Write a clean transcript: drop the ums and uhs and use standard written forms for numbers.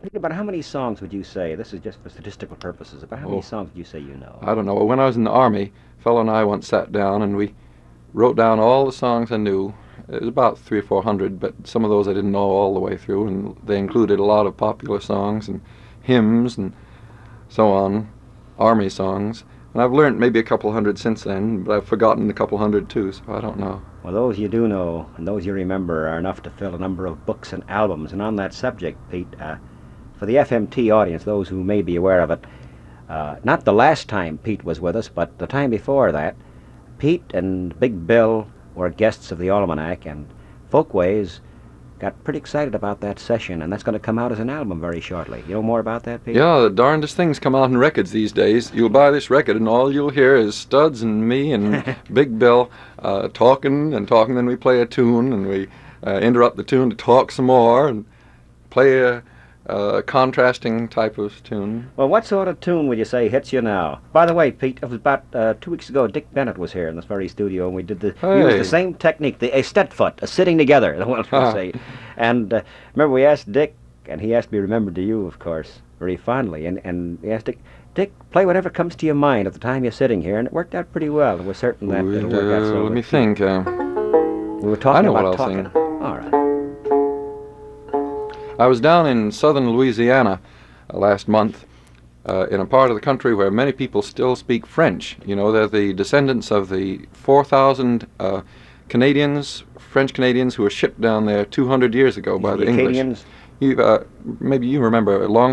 Pete, about how many songs would you say, this is just for statistical purposes, about how many Oh, songs would you say you know? I don't know. When I was in the Army, a fellow and I once sat down and we wrote down all the songs I knew. It was about 300 or 400, but some of those I didn't know all the way through, and they included a lot of popular songs and hymns and so on, Army songs. And I've learned maybe a couple hundred since then, but I've forgotten a couple hundred too, so I don't know. Well, those you do know and those you remember are enough to fill a number of books and albums. And on that subject, Pete, for the FMT audience, those who may be aware of it, not the last time Pete was with us, but the time before that, Pete and Big Bill were guests of the Almanac, and Folkways got pretty excited about that session, and that's going to come out as an album very shortly. You know more about that, Pete? Yeah, the darndest things come out in records these days. You'll buy this record and all you'll hear is Studs and me and Big Bill talking and talking, then we play a tune and we interrupt the tune to talk some more and play a contrasting type of tune. Well, what sort of tune would you say hits you now? By the way, Pete, it was about 2 weeks ago. Dick Bennett was here in this very studio, and we did used Hey. the same technique, a steadfoot, a sitting together. The one I say. And remember, we asked Dick, and he asked to be remembered to you, of course, very fondly. And we asked Dick, play whatever comes to your mind at the time you're sitting here, and it worked out pretty well. We're certain that it'll work out so. Let me think. We were talking I know what about I'll talking. sing. All right. I was down in southern Louisiana last month in a part of the country where many people still speak French. You know, they're the descendants of the 4,000 Canadians, French Canadians, who were shipped down there 200 years ago by the English. Acadians. Maybe you remember a long